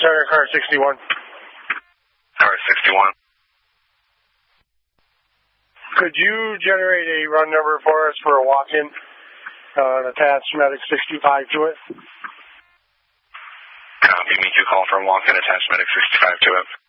Center, car 61. Car 61. Could you generate a run number for us for a walk-in, attach Medic 65 to it? Copy me. You call for a walk-in, attach Medic 65 to it.